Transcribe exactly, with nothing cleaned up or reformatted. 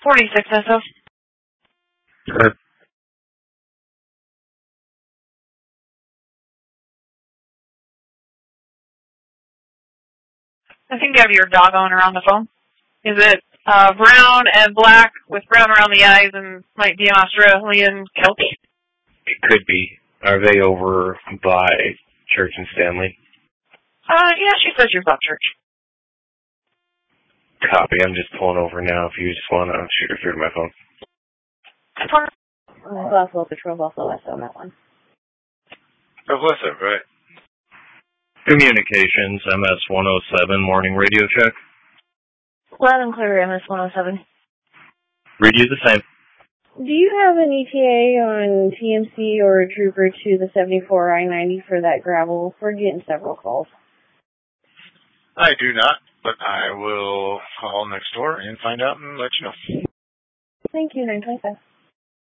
forty-six S O. Sure. I think you have your dog owner on the phone. Is it uh, brown and black with brown around the eyes and might be an Australian Kelp? It could be. Are they over by Church and Stanley? Uh, yeah, she says you're about church. Copy. I'm just pulling over now. If you just want to shoot her through to my phone. Uh, Buffalo Patrol, Buffalo West on that one. Buffalo, right. Communications, M S one oh seven, morning radio check. Loud and clear, M S one oh seven. Read you the same. Do you have an E T A on T M C or a trooper to the seventy-four I ninety for that gravel? We're getting several calls. I do not, but I will call next door and find out and let you know. Thank you, nine twenty-five.